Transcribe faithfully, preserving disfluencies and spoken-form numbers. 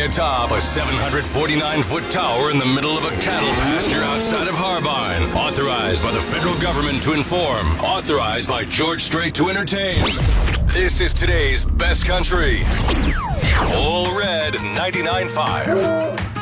atop a seven hundred forty-nine foot tower in the middle of a cattle pasture outside of Harbine. Authorized by the federal government to inform. Authorized by George Strait to entertain. This is today's best country. All Red ninety-nine point five.